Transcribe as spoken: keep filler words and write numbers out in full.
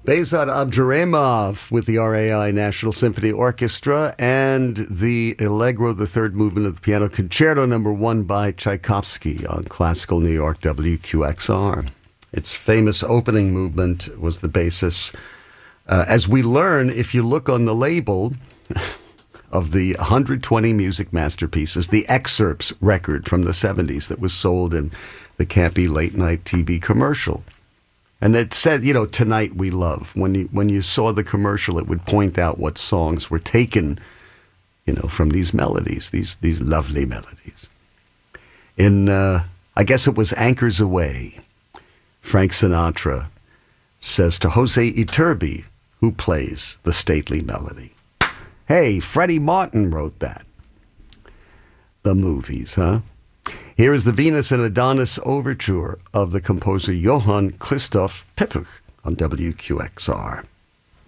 Behzad Abdurrahimov with the R A I National Symphony Orchestra and the Allegro, the third movement of the Piano Concerto Number One by Tchaikovsky on Classical New York W Q X R. Its famous opening movement was the basis. Uh, as we learn, if you look on the label of the one hundred twenty music masterpieces, the excerpts record from the seventies that was sold in the campy late-night T V commercial. And it said, you know, Tonight We Love. When you when you saw the commercial, it would point out what songs were taken, you know, from these melodies, these these lovely melodies. In, uh, I guess it was Anchors Away, Frank Sinatra says to Jose Iturbi, who plays the stately melody, "Hey, Freddie Martin wrote that." The movies, huh? Here is the Venus and Adonis Overture of the composer Johann Christoph Peppuch on W Q X R.